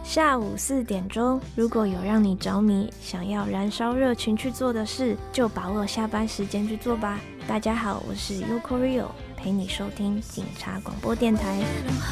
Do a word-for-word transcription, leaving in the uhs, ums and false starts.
下午四点钟，如果有让你着迷，想要燃烧热情去做的事，就把握下班时间去做吧。大家好，我是 Yoko Rio， 陪你收听警察广播电台。